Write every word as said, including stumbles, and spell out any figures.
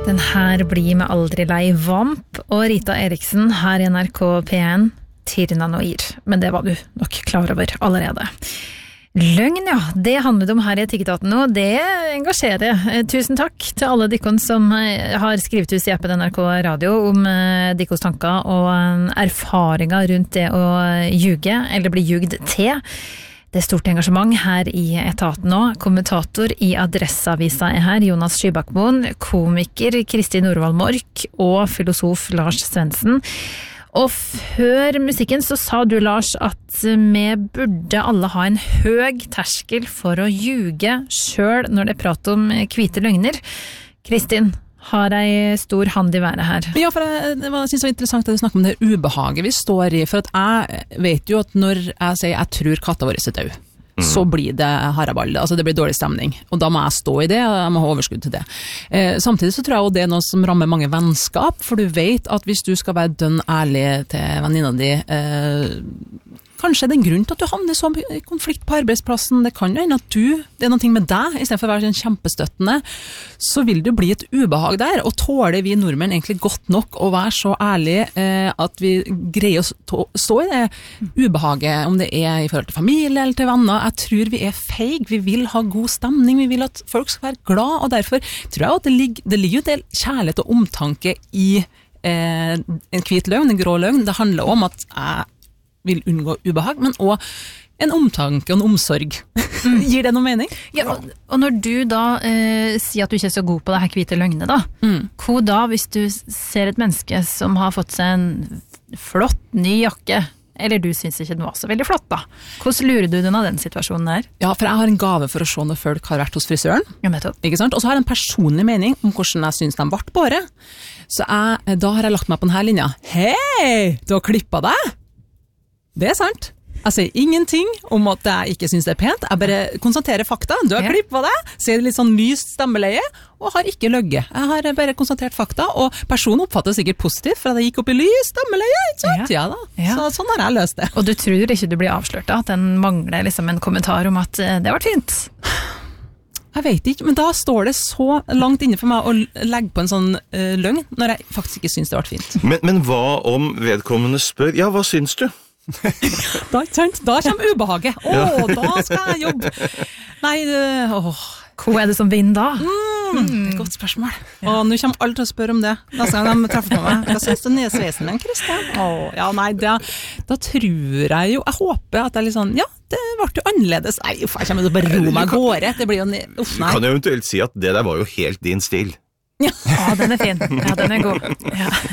Den her blir med aldri lei Vamp og Rita Eriksen her i N R K P en, Tirna Noir. Men det var du nok klar over allerede. Løgn, ja. Det handler det om her i Etikketaten nå. Det engasjerer. Tusen takk til alle dikkon som har skrevet ut i appen N R K Radio om dikkos tanker og erfaringer rundt det å ljuge, eller bli ljugd til. Det er stort engasjement her i etaten nå. Kommentator i Adresseavisa er her, Jonas Skybakmoen, komiker Kristin Norvald Mork og filosof Lars Svendsen. Og før musikken så sa du, Lars, at vi burde alle ha en høg terskel for å ljuge selv når det er prat om hvite løgner. Kristin, har ei stor hand i været her. Ja, for jeg, det var, jeg synes det var interessant at du snakker om det ubehaget vi står i, for at jeg vet jo at når jeg sier jeg tror katta vår er død, mm. så blir det haraball, altså det blir dårlig stemning, og da må jeg stå i det, og jeg må ha overskudd til det. Eh, samtidig så tror jeg også det er noe som rammer mange vennskap, for du vet at hvis du skal være dønn ærlig til venninna di, eh, kanskje det er en grunn til at du havner så i konflikt på arbeidsplassen, det kan jo hende at du, det er noe med deg, i stedet for å være sånn kjempestøttende, så vil det bli et ubehag der, og tåler vi nordmenn egentlig godt nok å være så ærlige eh, at vi greier å stå i det ubehaget, om det er i forhold til familie eller til venner. Jeg tror vi er feig, vi vil ha god stemning, vi vil at folk skal være glad, og derfor tror jeg at det ligger, det ligger jo en del kjærlighet og omtanke i eh, en hvit løgn, en grå løgn. Det handler om at jeg vil unngå ubehag, men også en omtanke og en omsorg. Mm. Gir det noe mening? Ja, og, og når du da eh, sier at du ikke er så god på det her hvite løgnet da, mm. hva da hvis du ser et menneske som har fått seg en flott ny jakke, eller du synes ikke den var så veldig flott da? Hvordan lurer du den av den situasjonen der? Ja, for jeg har en gave for å se når folk har vært hos frisøren. Ja, nettopp. Ikke sant? Og så har jeg en personlig mening om hvordan jeg synes de ble på året. Så jeg, da har jeg lagt meg på denne linja. Hei, du har klippet deg! Det er sant. Jeg sier ingenting om at jeg ikke synes det er pent. Jeg bare konstaterer fakta. Du har klippet deg, ser litt sånn lyst stemmeleie, og har ikke løgget. Jeg har bare konstatert fakta, og personen oppfatter sikkert positivt, for jeg gikk opp i lyst stemmeleie, ikke sant? Ja, ja da. Ja. Så sånn har jeg løst det. Og du tror ikke du blir avslørt da, at den mangler liksom en kommentar om at det har vært fint? Jeg vet ikke, men da står det så langt inne for meg å legge på en sånn uh, løgn, når jeg faktisk ikke synes det har vært fint. Men, men hva om vedkommende spør, ja, hva synes du? da, da kommer ubehaget. Åh, da skal jeg jobbe. Nei, åh. Hva er det som vinner da? Mm, det er et godt spørsmål. Ja. Og nå kommer alle til å spørre om det. Neste gang de treffer på meg. Hva synes du nye sveisen min, Kristian? Åh, ja, nei, da, da tror jeg jo, jeg håper at det er litt sånn, ja, det ble jo annerledes. Nei, uff, jeg kommer til å bare ro meg gårde. Det blir jo, uff, nei. Du kan jo eventuelt si at det der var jo helt din stil. Ja, ah, den er fin. Ja, den er god. Ja.